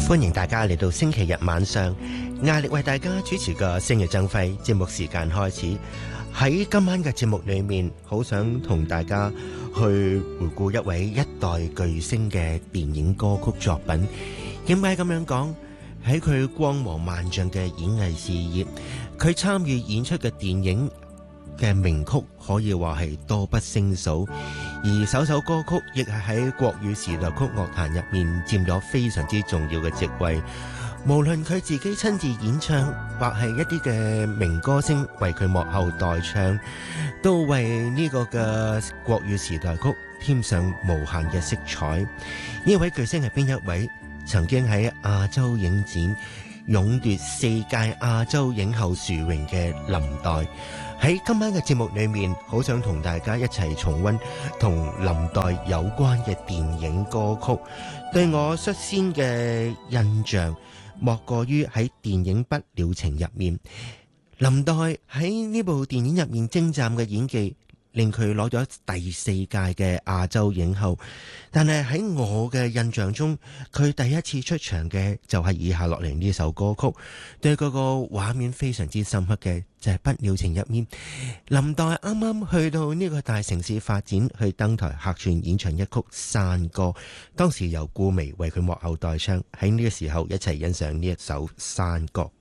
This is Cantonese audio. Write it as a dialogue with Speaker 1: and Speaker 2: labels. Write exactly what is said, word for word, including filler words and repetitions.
Speaker 1: 歡迎大家嚟到星期日晚上，壓力為大家主持嘅星夜爭輝節目時間開始。喺今晚嘅節目裏面，好想同大家去回顧一位一代巨星嘅電影歌曲作品。點解咁樣講？喺佢光芒萬丈嘅演藝事業，佢參與演出嘅電影嘅名曲可以話係多不勝數，而首首歌曲亦係喺國語時代曲樂壇入面佔咗非常之重要嘅席位。無論佢自己親自演唱，或係一啲嘅名歌星為佢幕後代唱，都為呢個嘅國語時代曲添上無限嘅色彩。呢位巨星係邊一位？曾經喺亞洲影展勇奪四屆亞洲影后殊榮嘅林黛。喺今晚嘅節目裏面，好想同大家一齊重溫同林黛有關嘅電影歌曲。對我率先嘅印象，莫過於喺電影《不了情》入面，林黛喺呢部電影入面精湛嘅演技，令佢攞咗第四屆嘅亞洲影后。但係喺我嘅印象中，佢第一次出場嘅就係以下落嚟呢首歌曲。對嗰個畫面非常之深刻嘅就係《不了情》入面，林黛啱啱去到呢個大城市發展，去登台客串演唱一曲《山歌》，當時由顧媚為佢幕後代唱。喺呢個時候一齊欣賞呢一首《山歌》。